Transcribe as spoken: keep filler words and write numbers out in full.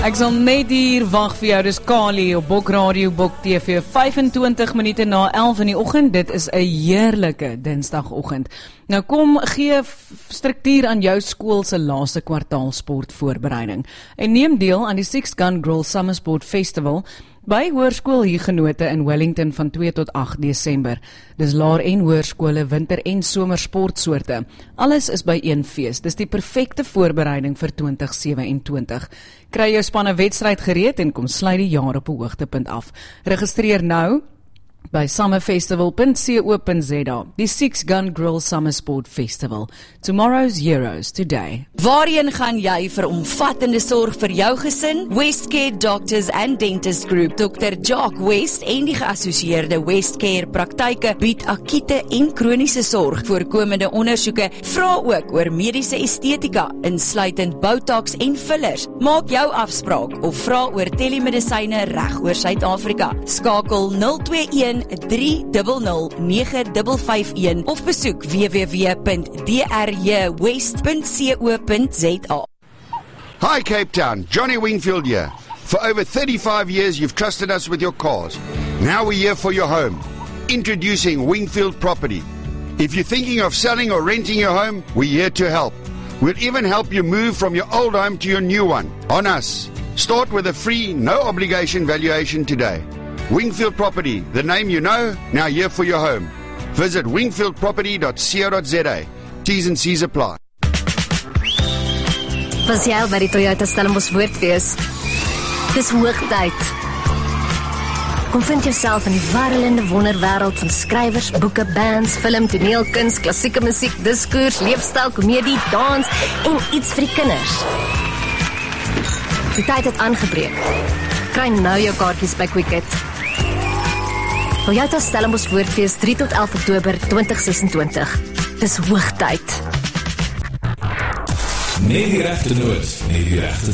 Ek sal net hier wag vir jou, dis Kali op Bok Radio, Bok T V, vyfentwintig minute na elf in die oggend. Dit is 'n heerlike dinsdagoggend. Nou kom, gee struktuur aan jou skool se laaste kwartaal sportvoorbereiding en neem deel aan die Six Gun Girls Summer Sport Festival by Hoërskool Huguenote in Wellington van twee tot agt Desember. Dis laer- en hoërskole, winter- en somersportsoorte. Alles is by een fees. Dis die perfekte voorbereiding vir twintig sewe-en-twintig. Kry jou spanne wedstryd gereed en kom sluit die jaar op 'n hoogtepunt af. Registreer nou by summerfestival punt co punt za. Die Six Gun Girls Summer Sport Festival. Tomorrow's heroes today. Waarheen gaan jy vir omvattende sorg vir jou gesin? Westcare Doctors and Dentist Group, dokter Jock West en die geassosieerde Westcare praktyke bied akute en kroniese sorg, voorkomende ondersoeke, vra ook oor mediese estetika, insluitend Botox en fillers. Maak jou afspraak of vra oor telemedisyne reg oor Suid-Afrika. Skakel nul twee een drie nul nul nege vyf vyf een of besoek w w w punt d r j west punt co punt za. Hi Cape Town, Johnny Wingfield here. For over thirty-five years you've trusted us with your cars. Now we're here for your home. Introducing Wingfield Property. If you're thinking of selling or renting your home, we're here to help. We'll even help you move from your old home to your new one. On us. Start with a free, no obligation valuation today. Wingfield Property, the name you know, now here for your home. Visit wingfield property dot co dot za. T's and C's apply. Was jy al by die Toyota Stellenbosch Woordfees? Dis hoogtyd. Kom vind jouself in die warrelende wonderwêreld van skrywers, boeke, bands, film, toneel, kuns, klassieke musiek, diskours, leefstyl, komedie, dans en iets vir die kinders. Die tyd het aangebreek. Kry nou jou kaartjies by Quicket. Toyota Stellenbosch Woordfees drie tot elf Oktober twintig sesentwintig. Dis hoogtyd. Nee die regte noot, nee die regte